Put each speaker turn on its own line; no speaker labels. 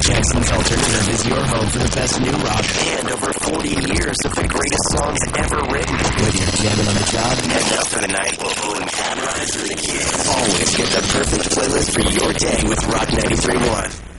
Jackson's Alternative is your home for the best new rock and over 40 years of the greatest songs ever written. Whether you're jamming on the job, heading out for the night, or pulling cab rides with the kids, always get the perfect playlist for your day with Rock 93.1.